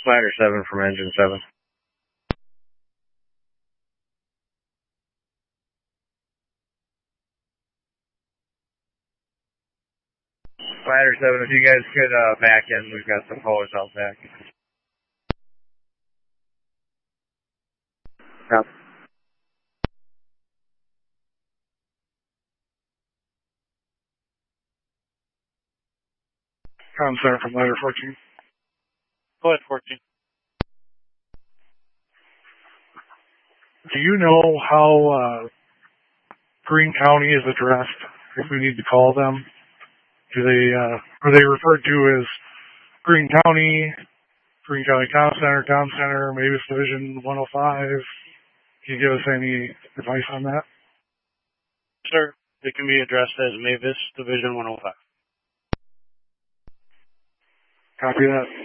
Ladder 7 from engine 7. Ladder 7, if you guys could back in, we've got some haulers out back. Yep. Com Center from Ladder 14. Go ahead, 14. Do you know how Greene County is addressed if we need to call them? Are they referred to as Greene County Com Center, Mavis Division 105? Can you give us any advice on that? Sir, it can be addressed as Mavis Division 105. Copy that.